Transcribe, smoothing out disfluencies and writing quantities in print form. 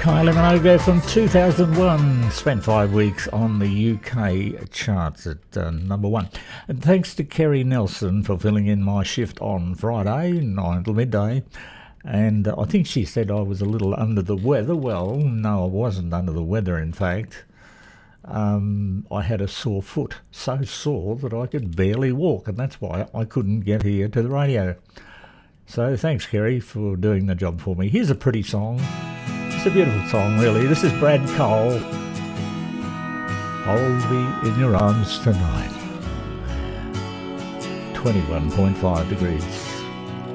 Kylie Minogue from 2001 spent 5 weeks on the UK charts at number one. And thanks to Kerry Nelson for filling in my shift on Friday, 9 till midday. And I think she said I was a little under the weather. Well, no, I wasn't under the weather, in fact. I had a sore foot, so sore that I could barely walk, and that's why I couldn't get here to the radio. So thanks, Kerry, for doing the job for me. Here's a pretty song. It's a beautiful song, really. This is Brad Cole. Hold me in your arms tonight. 21.5 degrees.